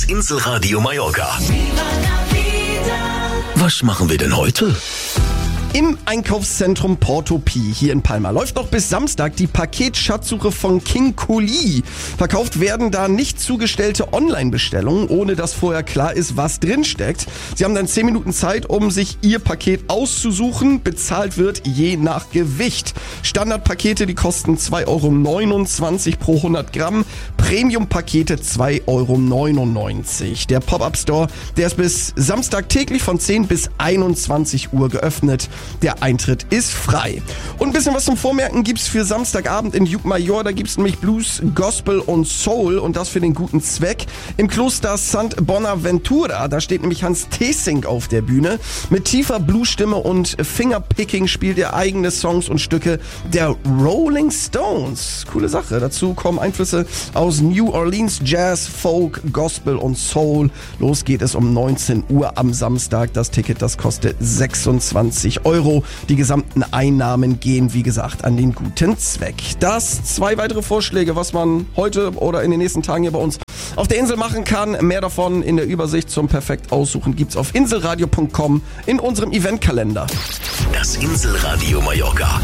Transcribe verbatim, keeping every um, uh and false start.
Inselradio Mallorca. Was machen wir denn heute? Im Einkaufszentrum Porto Pi hier in Palma läuft noch bis Samstag die Paketschatzsuche von King Coolie. Verkauft werden da nicht zugestellte Online-Bestellungen, ohne dass vorher klar ist, was drinsteckt. Sie haben dann zehn Minuten Zeit, um sich ihr Paket auszusuchen. Bezahlt wird je nach Gewicht. Standardpakete, die kosten zwei Euro neunundzwanzig pro hundert Gramm. Premium-Pakete zwei Euro neunundneunzig. Der Pop-Up-Store, der ist bis Samstag täglich von zehn bis einundzwanzig Uhr geöffnet. Der Eintritt ist frei. Und ein bisschen was zum Vormerken gibt's für Samstagabend in Lluc Major. Da gibt's nämlich Blues, Gospel und Soul und das für den guten Zweck. Im Kloster Sant Bonaventura, da steht nämlich Hans Theessink auf der Bühne. Mit tiefer Bluesstimme und Fingerpicking spielt er eigene Songs und Stücke der Rolling Stones. Coole Sache. Dazu kommen Einflüsse aus New Orleans, Jazz, Folk, Gospel und Soul. Los geht es um neunzehn Uhr am Samstag. Das Ticket, das kostet sechsundzwanzig Euro. Die gesamten Einnahmen gehen, wie gesagt, an den guten Zweck. Das zwei weitere Vorschläge, was man heute oder in den nächsten Tagen hier bei uns auf der Insel machen kann. Mehr davon in der Übersicht zum perfekt aussuchen gibt's auf inselradio punkt com in unserem Eventkalender. Das Inselradio Mallorca.